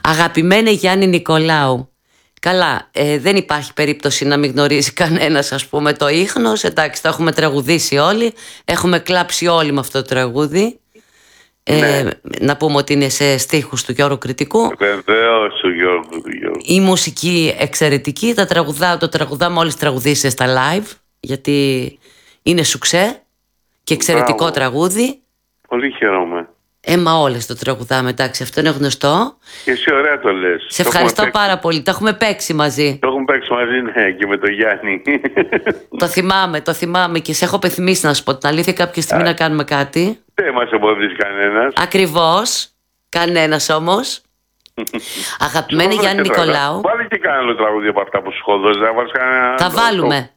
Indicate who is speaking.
Speaker 1: Αγαπημένη Γιάννη Νικολάου. Καλά, δεν υπάρχει περίπτωση να μην γνωρίζει κανένας, ας πούμε, το ίχνος. Εντάξει, το έχουμε τραγουδήσει όλοι. Έχουμε κλάψει όλοι με αυτό το τραγούδι. Να πούμε ότι είναι σε στίχους του Γιώργου Κρητικού.
Speaker 2: Βεβαίως, του Γιώργου.
Speaker 1: Η μουσική εξαιρετική. Το τραγουδάμε όλες τις τραγουδήσεις στα live, γιατί είναι σουξέ και εξαιρετικό τραγούδι.
Speaker 2: Πολύ χαίρομαι.
Speaker 1: Μα όλες το τραγουδάμε, εντάξει, αυτό είναι γνωστό.
Speaker 2: Και εσύ ωραία το λες.
Speaker 1: Σε ευχαριστώ πάρα πολύ. Το έχουμε παίξει μαζί.
Speaker 2: Το έχουμε παίξει μαζί, ναι, και με τον Γιάννη.
Speaker 1: Το θυμάμαι και σε έχω πεθυμίσει, να σου πω την αλήθεια, κάποια στιγμή να κάνουμε κάτι.
Speaker 2: Δεν μας εμποδίζει κανένας.
Speaker 1: Ακριβώς. Κανένας όμως. Αγαπημένη Γιάννη Νικολάου.
Speaker 2: Βάλει και κανένα άλλο τραγούδι από αυτά που σου έχω δώσει.
Speaker 1: Θα βάλουμε.